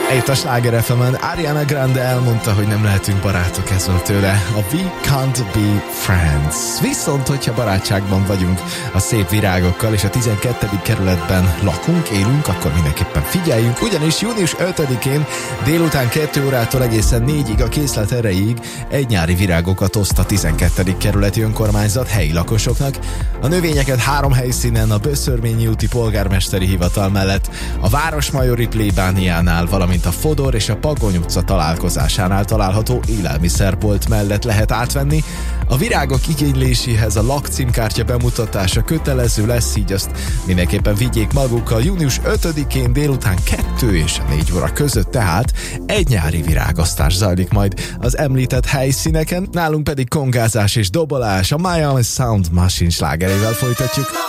Itt a Sláger FM-en Ariana Grande elmondta, hogy nem lehetünk barátok, ez volt tőle a We Can't Be Friends. Viszont, hogyha barátságban vagyunk a szép virágokkal, és a 12. kerületben lakunk, élünk, akkor mindenképpen figyeljünk, ugyanis június 5-én délután 2 órától egészen 4-ig a készlet erejéig egy nyári virágokat oszt a 12. kerületi önkormányzat helyi lakosoknak. A növényeket 3 helyszínen, a Böszörményi úti polgármesteri hivatal mellett, a Városmajori plébániánál, valamint a Fodor és a Pagony utca találkozásánál található élelmiszerbolt mellett lehet átvenni. A virágok igényléséhez a lakcímkártya bemutatása kötelező lesz, így azt mindenképpen vigyék magukkal. Június 5-én délután 2 és 4 óra között tehát egy nyári virágasztás zajlik majd az említett helyszíneken, nálunk pedig kongázás és dobolás. A Miami Sound Machine slágerével folytatjuk.